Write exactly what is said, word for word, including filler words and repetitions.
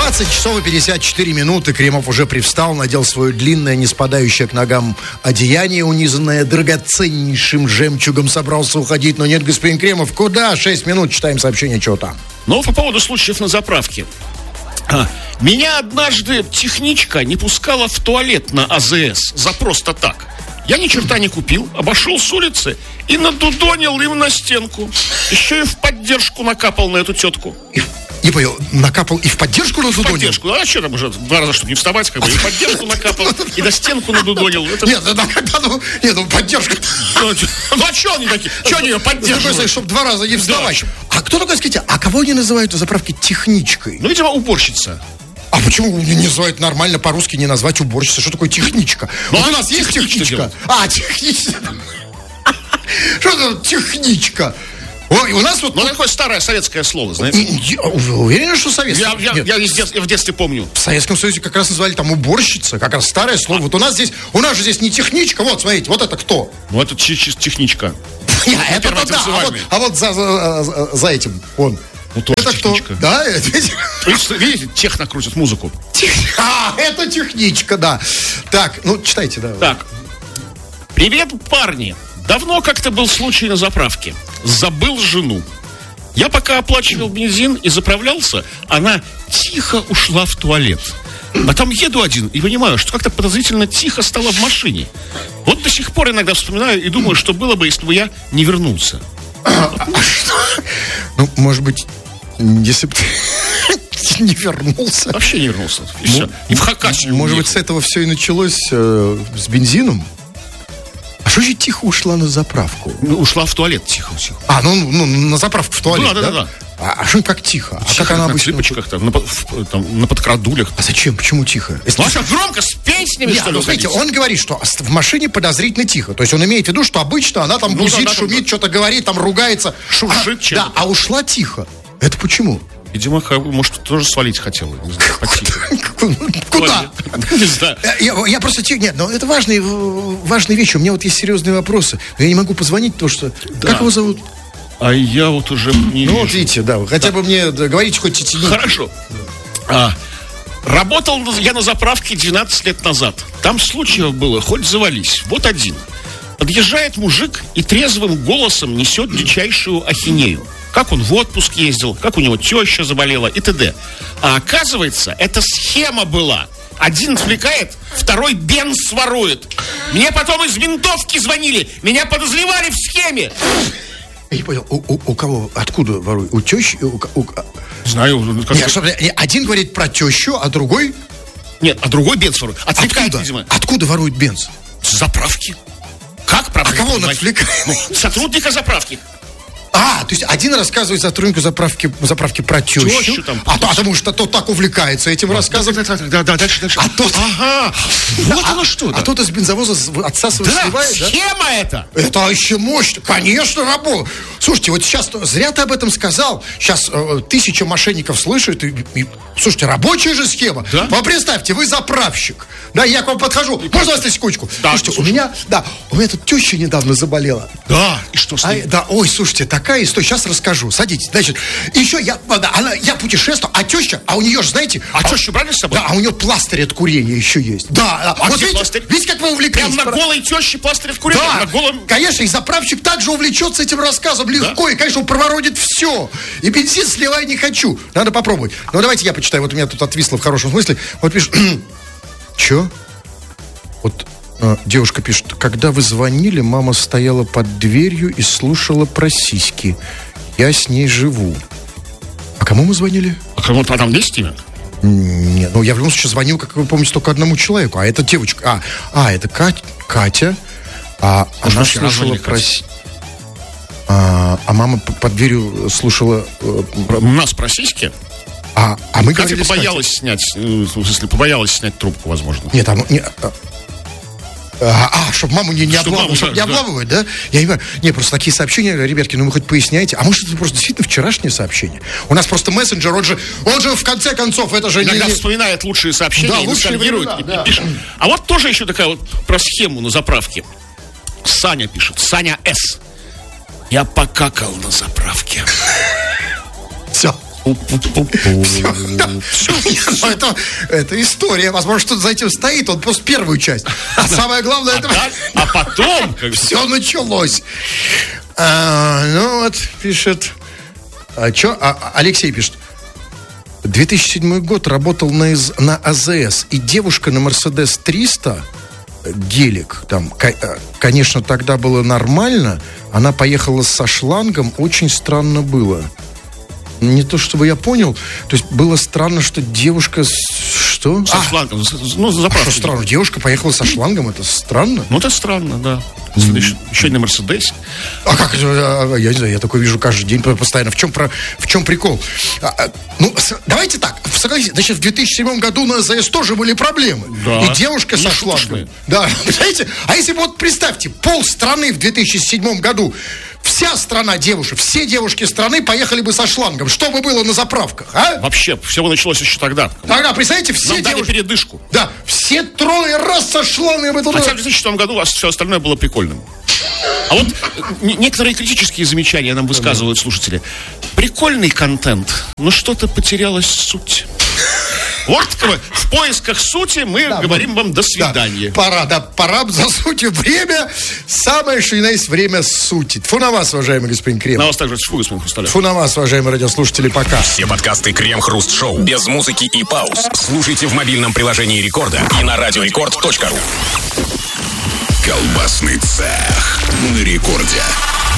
двадцать часов и пятьдесят четыре минуты. Кремов уже привстал, надел свое длинное, не спадающее к ногам одеяние, унизанное драгоценнейшим жемчугом, собрался уходить. Но нет, господин Кремов, куда? Шесть минут, читаем сообщение, что там. Ну, по поводу случаев на заправке. А, меня однажды техничка не пускала в туалет на АЗС за просто так. Я ни черта не купил, обошел с улицы и надудонил им на стенку. Еще и в поддержку накапал на эту тетку. Не понял, накапал и в поддержку надудонил? В поддержку, ну а что там уже, два раза, чтобы не вставать, как бы, и в поддержку накапал, и на стенку надудонил. Это... Нет, ну, ну, нет, ну поддержка. Ну, ну а что они такие? Что они ее поддерживают? Чтобы два раза не вставать. Да. А кто такой, скажите, а кого они называют на заправке техничкой? Ну, видимо, уборщица. А почему не называют нормально по-русски, не назвать уборщица? Что такое техничка? Ну, вот у нас есть техничка. А, техничка. Что это техничка? Ой, у нас вот... Ну, такое старое советское слово, знаете. Вы уверены, что советское? Я, я, я, я в детстве помню. В Советском Союзе как раз называли там уборщица, как раз старое слово. А. Вот у нас здесь, у нас же здесь не техничка, вот, смотрите, вот это кто? Ну, это техничка. Это да, а вот, а вот за, за, за этим, он. Ну, тоже это техничка. Кто? Да, это... Видите, техно крутит музыку. Тех... А, это техничка, да. Так, ну, читайте, да. Так. Привет, парни. Давно как-то был случай на заправке. Забыл жену. Я пока оплачивал бензин и заправлялся, она тихо ушла в туалет. Потом еду один и понимаю, что как-то подозрительно тихо стало в машине. Вот до сих пор иногда вспоминаю и думаю, что было бы, если бы я не вернулся. Ну, может быть, если бы ты не вернулся. Вообще не вернулся. И все. И в Хакасию. Может быть, с этого все и началось с бензином? А что же тихо ушла на заправку? Ну, ушла в туалет тихо-тихо. А, ну, ну на заправку в туалет, да? Да, да, да. А, а что как тихо? А тихо, как она обычно? На цыпочках, там, на, там, на подкрадулях. А зачем? Почему тихо? Ну, а что, громко, с песнями, Нет, что ли, ну, смотрите, он говорит, что в машине подозрительно тихо. То есть он имеет в виду, что обычно она там ну, гузит, да, да, шумит, да. Что-то говорит, там ругается. Шуршит а, чем-то. Да, а ушла тихо. Это почему? Видимо, может, тоже свалить хотела. Не знаю, Куда? Не знаю. Я, я просто... Нет, но это важные, важные вещи. У меня вот есть серьезные вопросы. Я не могу позвонить, потому что... Да. Как его зовут? А я вот уже не Ну, вижу. вот видите, да. Хотя да. бы мне говорите хоть эти... Хорошо. А, работал я на заправке двенадцать лет назад. Там случаев было, хоть завались. Вот один. Подъезжает мужик и трезвым голосом несет дичайшую ахинею. Как он в отпуск ездил, как у него теща заболела и т.д. А оказывается, это схема была. Один отвлекает, второй бенз ворует. Мне потом из винтовки звонили. Меня подозревали в схеме. Я не понял, у, у, у кого, откуда воруют? У тещи? У, у... Знаю. Как Нет, чтобы, один говорит про тещу, а другой... Нет, а другой бенз ворует. Отвлекает, откуда? видимо. Откуда ворует бенз? С заправки. Как? А кого он отвлекает? Ну, сотрудника заправки. А, то есть один рассказывает сотруднику заправки, заправки про тещу, тещу там, а потому что тот так увлекается этим рассказом. Да, да, да, да, да, дальше, дальше. А тот, ага, вот а, оно что. А, а тот из бензовоза отсасывает, да, сливает, да? схема это. Это еще мощно, конечно, работа. Слушайте, вот сейчас, зря ты об этом сказал. Сейчас э, тысяча мошенников слышат. И, и, слушайте, рабочая же схема. Да? Вы представьте, вы заправщик. Да, я к вам подхожу. И Можно вас на секундочку? Да, слушайте, слушай. у меня, да, у меня тут теща недавно заболела. Да, и что с ней? А, да, ой, слушайте, такая история. Сейчас расскажу. Садитесь. Значит, еще я, да, она, я путешествую, а теща, а у нее же, знаете... А, а тещу брали с собой? Да, а у нее пластырь от курения еще есть. Да, а вот где видите, пластырь? Видите, как вы увлеклись? Прям на голой теще пластырь от курения? Да, на голом... конечно, и заправщик также увлечется этим рассказом легко, да? И, конечно, он проворонит все. И бензин сливай не хочу. Надо попробовать. Ну, давайте я почитаю. Вот у меня тут отвисло в хорошем смысле. Вот пишет... Че? Вот... Девушка пишет, когда вы звонили, мама стояла под дверью и слушала про сиськи. Я с ней живу. А кому мы звонили? А кому-то там есть имя? Нет, ну я в любом случае звонил, как вы помните, только одному человеку. А это девочка. А, а это Кать, Катя. А Может, она слушала про... А, а мама под дверью слушала... У нас про сиськи? А, а мы Катя побоялась снять, если побоялась снять трубку, возможно. Нет, а... Не, А, а чтобы маму не, не, чтобы облав... маму, чтобы да, не обламывать, да? Я не понимаю. Не, просто такие сообщения, ребятки, ну вы хоть поясняйте. А может, это просто действительно вчерашнее сообщение? У нас просто мессенджер, он же, он же в конце концов, это же... Иногда не... вспоминает лучшие сообщения, да, и ностальгирует, и, да. и пишет. А вот тоже еще такая вот про схему на заправке. Саня пишет, Саня С. Я покакал на заправке. Все. Это, это история. Возможно, что-то за этим стоит. Он просто первую часть. А самое главное, это... А потом... Все началось. Ну вот, пишет... А что? Алексей пишет. две тысячи седьмой год, работал на, на АЗС. И девушка на Мерседес триста... гелик, там, конечно, тогда было нормально. Она поехала со шлангом, очень странно было. Не то, чтобы я понял. То есть было странно, что девушка... Что? Со а, шлангом. Ну, за а что странно? Девушка поехала со шлангом, это странно? Ну, это странно, да. Mm. Еще, еще и на Мерседесе. А как? Я не знаю, я такой вижу каждый день постоянно. В чем, про, в чем прикол? А, ну, давайте так, согласитесь, значит, в две тысячи седьмом году на АЗС тоже были проблемы. Да. И девушка со шлангом. Да, представляете? А если вот представьте, полстраны в две тысячи седьмом году, вся страна девушек, все девушки страны поехали бы со шлангом. Что бы было на заправках, а? Вообще, все началось еще тогда. Тогда, представляете, все Нам девушки... дали передышку. Да, все трое раз со шлангом. Хотя в две тысячи седьмом году у вас все остальное было прикольным. А вот некоторые критические замечания нам высказывают слушатели. Прикольный контент, но что-то потерялась суть. Вот в поисках сути мы да, говорим вам до свидания. Да, пора, да, пора за сутью. Время, самое что ни на есть время сути. Тьфу на вас, уважаемый господин Крем. На вас также тьфу, господин Хрусталев. Тьфу на вас, уважаемые радиослушатели, пока. Все подкасты Крем-Хруст-Шоу без музыки и пауз слушайте в мобильном приложении Рекорда и на радиорекорд точка ру. Колбасный цех на Рекорде.